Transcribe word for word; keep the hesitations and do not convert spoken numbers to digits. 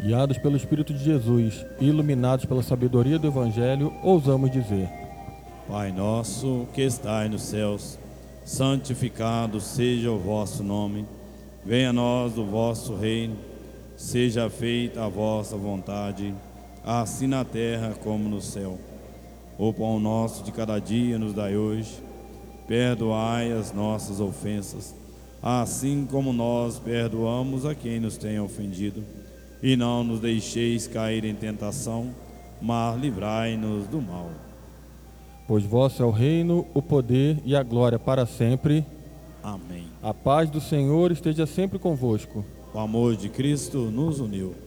Guiados pelo Espírito de Jesus e iluminados pela sabedoria do Evangelho, ousamos dizer: Pai nosso que estais nos céus, santificado seja o vosso nome. Venha a nós o vosso reino. Seja feita a vossa vontade, assim na terra como no céu. O pão nosso de cada dia nos dai hoje. Perdoai as nossas ofensas, assim como nós perdoamos a quem nos tem ofendido. E não nos deixeis cair em tentação, mas livrai-nos do mal. Pois vosso é o reino, o poder e a glória para sempre. Amém. A paz do Senhor esteja sempre convosco. O amor de Cristo nos uniu.